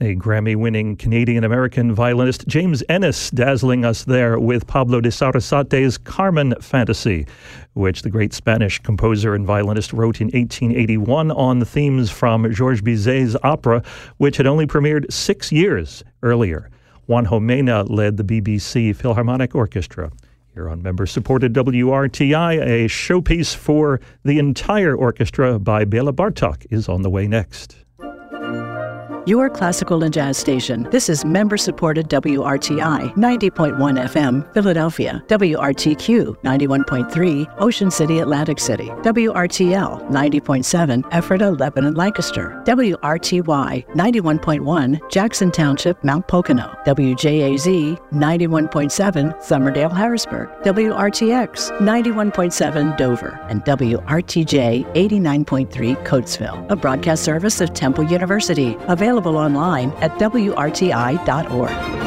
a Grammy-winning Canadian-American violinist, James Ennis, dazzling us there with Pablo de Sarasate's Carmen Fantasy, which the great Spanish composer and violinist wrote in 1881 on the themes from Georges Bizet's opera, which had only premiered 6 years earlier. Juanjo Mena led the BBC Philharmonic Orchestra. Here on member-supported WRTI, a showpiece for the entire orchestra by Bela Bartok is on the way next. Your classical and jazz station. This is member-supported WRTI, 90.1 FM, Philadelphia, WRTQ, 91.3, Ocean City, Atlantic City, WRTL, 90.7, Ephrata, Lebanon, Lancaster, WRTY, 91.1, Jackson Township, Mount Pocono, WJAZ, 91.7, Somerdale, Harrisburg, WRTX, 91.7, Dover, and WRTJ, 89.3, Coatesville, a broadcast service of Temple University, available online at WRTI.org.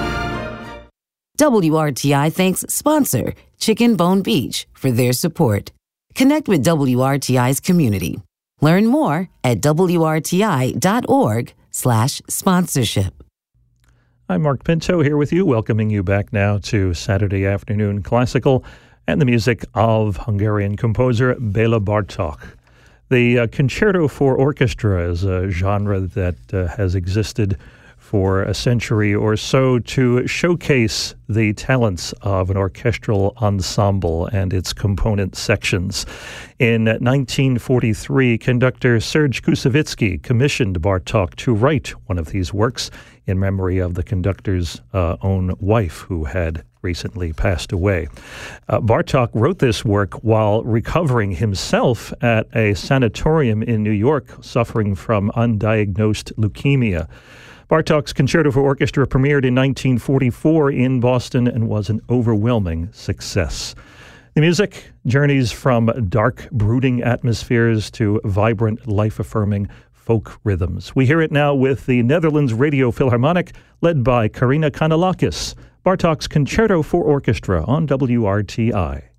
WRTI thanks sponsor Chicken Bone Beach for their support. Connect with WRTI's community. Learn more at WRTI.org/sponsorship. I'm Mark Pinto here with you, welcoming you back now to Saturday Afternoon Classical and the music of Hungarian composer Bela Bartok. The concerto for orchestra is a genre that has existed for a century or so to showcase the talents of an orchestral ensemble and its component sections. In 1943, conductor Serge Koussevitzky commissioned Bartok to write one of these works in memory of the conductor's own wife, who had recently passed away. Bartok wrote this work while recovering himself at a sanatorium in New York, suffering from undiagnosed leukemia. Bartok's Concerto for Orchestra premiered in 1944 in Boston and was an overwhelming success. The music journeys from dark, brooding atmospheres to vibrant, life-affirming folk rhythms. We hear it now with the Netherlands Radio Philharmonic, led by Karina Kanellakis. Bartok's Concerto for Orchestra on WRTI.